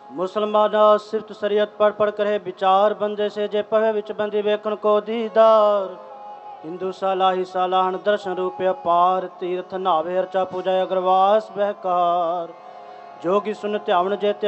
मुसलमाना सिफत शरीयत पढ़ पढ़ करे विचार बंदे से जे पवे विच बंदी वेखण को दीदार। हिंदू सालाही सालाहन दर्शन रूप अपार तीर्थ नावे अर्चा पूजा अग्रवास बहकार। जोगी सुन ध्यावन जे